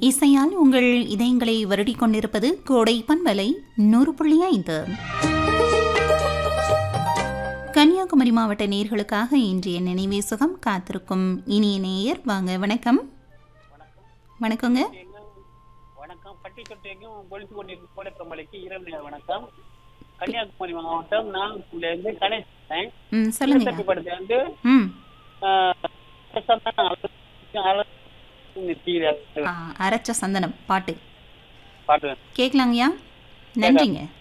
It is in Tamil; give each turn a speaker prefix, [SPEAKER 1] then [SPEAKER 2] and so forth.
[SPEAKER 1] இசையால் உங்கள் இதயங்களை வருடிக் கொண்டிருப்பது கோடை பண்பலை 100.5. கன்னியாகுமரி மாவட்ட நேயர்களுக்காக இன்றைய நினைவே சுகம் காத்திருக்கும் இனிய நேயர். வாங்க, வணக்கம். வணக்கங்க.
[SPEAKER 2] வணக்கம். பட்டி தொட்டியும் பொழித்து கொண்டிருக்கும் கோடைப்பமலைக்கு இரவு வணக்கம். கன்னியாகுமரி மாவட்டம் நாகூர்லேருந்து கணேசன்.
[SPEAKER 1] சொல்லுங்க.
[SPEAKER 2] படத்தை வந்து
[SPEAKER 1] அரைச்ச சந்தனம் பாட்டு
[SPEAKER 2] பாட்டு
[SPEAKER 1] கேட்கலாங்கய்யா. நன்றிங்க.